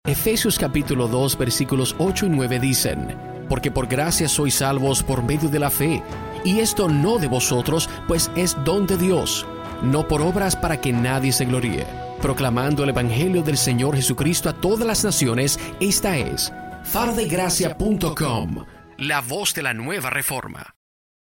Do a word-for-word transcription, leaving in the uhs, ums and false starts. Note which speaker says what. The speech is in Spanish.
Speaker 1: Efesios capítulo dos versículos ocho y nueve dicen: porque por gracia sois salvos por medio de la fe, y esto no de vosotros, pues es don de Dios, no por obras para que nadie se gloríe, proclamando el evangelio del Señor Jesucristo a todas las naciones. Esta es faro de gracia punto com, la voz de la nueva reforma.